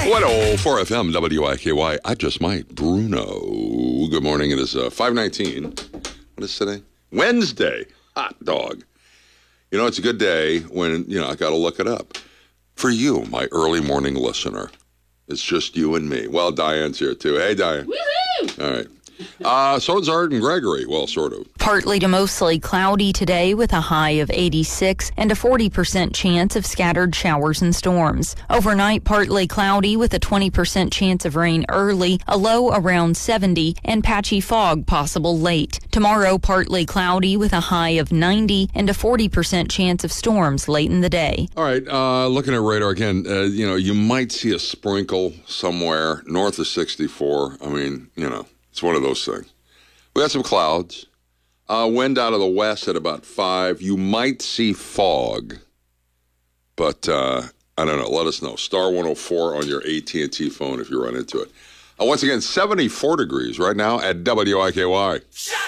104 FM WIKY. I just might. Bruno. Good morning. It is 5:19. What is today? Wednesday. Hot dog. You know, it's a good day when, I got to look it up. For you, my early morning listener. It's just you and me. Well, Diane's here, too. Hey, Diane. Woohoo! All right. So is Art and Gregory. Well, sort of. Partly to mostly cloudy today with a high of 86 and a 40% chance of scattered showers and storms. Overnight, partly cloudy with a 20% chance of rain early, a low around 70, and patchy fog possible late. Tomorrow, partly cloudy with a high of 90 and a 40% chance of storms late in the day. All right. Looking at radar again, you might see a sprinkle somewhere north of 64. I mean, it's one of those things. We got some clouds. Wind out of the west at about 5. You might see fog, but I don't know. Let us know. Star 104 on your AT&T phone if you run into it. Once again, 74 degrees right now at WIKY.